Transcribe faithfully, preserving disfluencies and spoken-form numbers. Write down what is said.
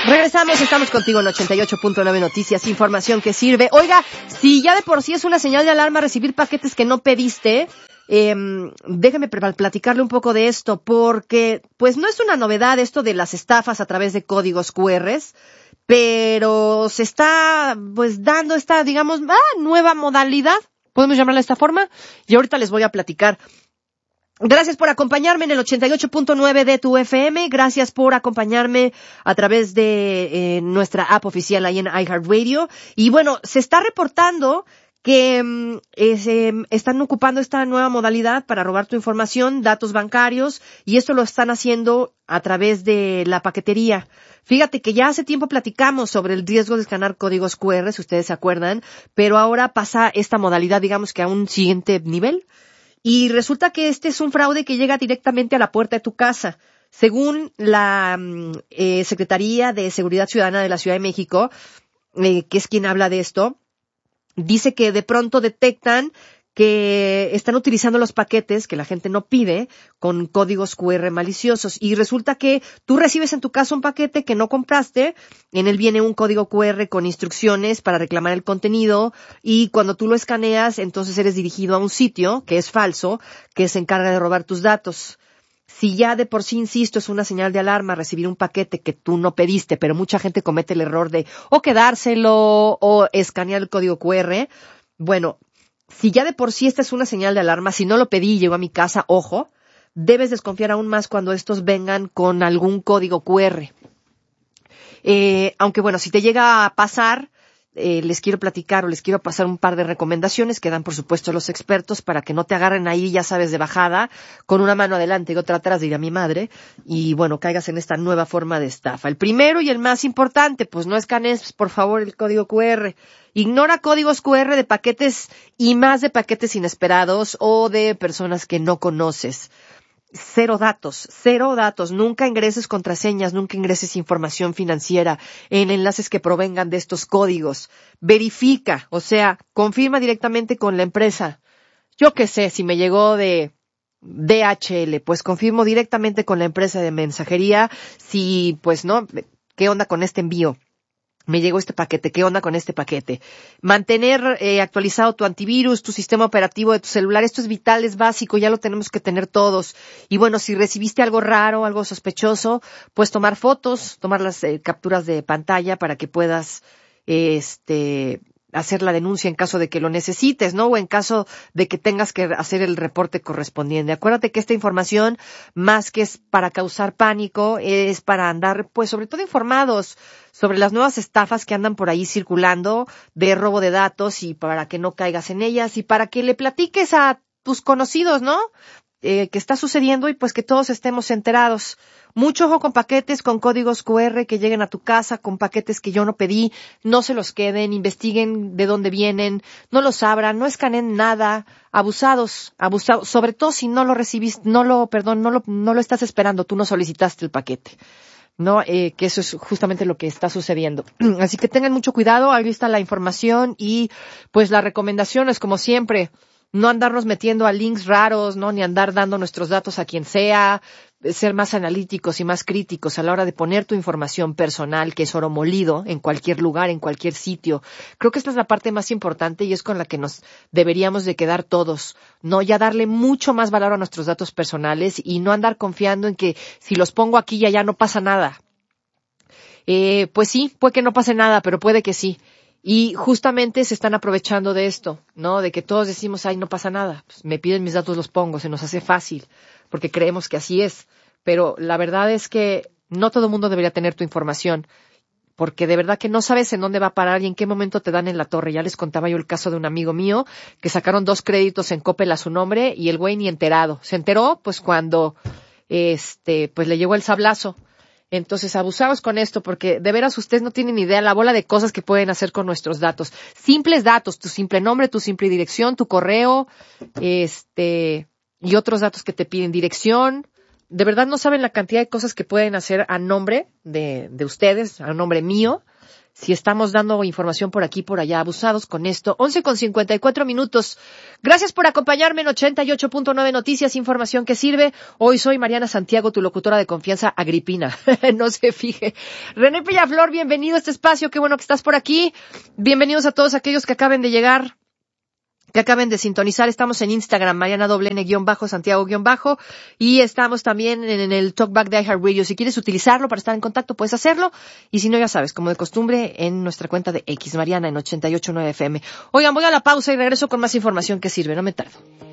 Regresamos, estamos contigo en ochenta y ocho punto nueve Noticias, información que sirve. Oiga, si ya de por sí es una señal de alarma recibir paquetes que no pediste, eh, déjeme platicarle un poco de esto, porque pues no es una novedad esto de las estafas a través de códigos cu erres, pero se está pues dando esta, digamos, ah, nueva modalidad, podemos llamarla de esta forma, y ahorita les voy a platicar. Gracias por acompañarme en el ochenta y ocho punto nueve de tu F M. Gracias por acompañarme a través de eh, nuestra app oficial ahí en iHeartRadio. Y bueno, se está reportando que eh, se están ocupando esta nueva modalidad para robar tu información, datos bancarios, y esto lo están haciendo a través de la paquetería. Fíjate que ya hace tiempo platicamos sobre el riesgo de escanear códigos cu erre, si ustedes se acuerdan, pero ahora pasa esta modalidad, digamos que a un siguiente nivel. Y resulta que este es un fraude que llega directamente a la puerta de tu casa. Según la eh, Secretaría de Seguridad Ciudadana de la Ciudad de México, eh, que es quien habla de esto, dice que de pronto detectan que están utilizando los paquetes que la gente no pide con códigos cu erre maliciosos. Y resulta que tú recibes en tu casa un paquete que no compraste, en él viene un código cu erre con instrucciones para reclamar el contenido, y cuando tú lo escaneas, entonces eres dirigido a un sitio que es falso, que se encarga de robar tus datos. Si ya de por sí, insisto, es una señal de alarma recibir un paquete que tú no pediste, pero mucha gente comete el error de o quedárselo o escanear el código cu erre, bueno, si ya de por sí esta es una señal de alarma, si no lo pedí y llegó a mi casa, ojo, debes desconfiar aún más cuando estos vengan con algún código cu erre. Eh, aunque bueno, si te llega a pasar, eh, les quiero platicar o les quiero pasar un par de recomendaciones que dan por supuesto los expertos para que no te agarren ahí, ya sabes, de bajada, con una mano adelante y otra atrás, diría mi madre, y bueno, caigas en esta nueva forma de estafa. El primero y el más importante, pues no escanees, por favor, el código cu erre. Ignora códigos cu erre de paquetes y más de paquetes inesperados o de personas que no conoces. Cero datos, cero datos. Nunca ingreses contraseñas, nunca ingreses información financiera en enlaces que provengan de estos códigos. Verifica, o sea, confirma directamente con la empresa. Yo qué sé, si me llegó de D H L, pues confirmo directamente con la empresa de mensajería si, pues no, ¿qué onda con este envío? Me llegó este paquete, ¿qué onda con este paquete? Mantener eh, actualizado tu antivirus, tu sistema operativo de tu celular, esto es vital, es básico, ya lo tenemos que tener todos. Y bueno, si recibiste algo raro, algo sospechoso, pues tomar fotos, tomar las eh, capturas de pantalla para que puedas eh, este hacer la denuncia en caso de que lo necesites, ¿no? O en caso de que tengas que hacer el reporte correspondiente. Acuérdate que esta información, más que es para causar pánico, es para andar, pues, sobre todo informados sobre las nuevas estafas que andan por ahí circulando de robo de datos y para que no caigas en ellas y para que le platiques a tus conocidos, ¿no? Eh, que está sucediendo y pues que todos estemos enterados. Mucho ojo con paquetes con códigos cu erre que lleguen a tu casa, con paquetes que yo no pedí, no se los queden, investiguen de dónde vienen, no los abran, no escaneen nada, abusados, abusados, sobre todo si no lo recibiste, no lo, perdón, no lo, no lo estás esperando, tú no solicitaste el paquete. No, eh, que eso es justamente lo que está sucediendo. Así que tengan mucho cuidado, ahí está la información y pues las recomendaciones, como siempre, no andarnos metiendo a links raros, no, ni andar dando nuestros datos a quien sea, ser más analíticos y más críticos a la hora de poner tu información personal, que es oro molido, en cualquier lugar, en cualquier sitio. Creo que esta es la parte más importante y es con la que nos deberíamos de quedar todos, no, ya darle mucho más valor a nuestros datos personales y no andar confiando en que si los pongo aquí ya ya no pasa nada. Eh, pues sí, puede que no pase nada, pero puede que sí. Y justamente se están aprovechando de esto, ¿no? De que todos decimos, ay, no pasa nada. Pues me piden mis datos, los pongo, se nos hace fácil, porque creemos que así es. Pero la verdad es que no todo el mundo debería tener tu información, porque de verdad que no sabes en dónde va a parar y en qué momento te dan en la torre. Ya les contaba yo el caso de un amigo mío que sacaron dos créditos en Coppel a su nombre y el güey ni enterado. Se enteró, pues, cuando, este, pues le llegó el sablazo. Entonces, abusados con esto, porque de veras ustedes no tienen idea la bola de cosas que pueden hacer con nuestros datos. Simples datos, tu simple nombre, tu simple dirección, tu correo, este, y otros datos que te piden dirección. De verdad no saben la cantidad de cosas que pueden hacer a nombre de, de ustedes, a nombre mío, si estamos dando información por aquí, por allá, abusados con esto. once con cincuenta y cuatro minutos. Gracias por acompañarme en ochenta y ocho punto nueve Noticias, información que sirve. Hoy soy Mariana Santiago, tu locutora de confianza agripina. No se fije. René Pellaflor, bienvenido a este espacio. Qué bueno que estás por aquí. Bienvenidos a todos aquellos que acaben de llegar, que acaben de sintonizar. Estamos en Instagram, Mariana doble N guión bajo, Santiago guión bajo, y estamos también en el Talkback de iHeartRadio. Si quieres utilizarlo para estar en contacto, puedes hacerlo, y si no, ya sabes, como de costumbre, en nuestra cuenta de X, Mariana en ochenta y ocho punto nueve F M. Oigan, voy a la pausa y regreso con más información que sirve, no me tardo.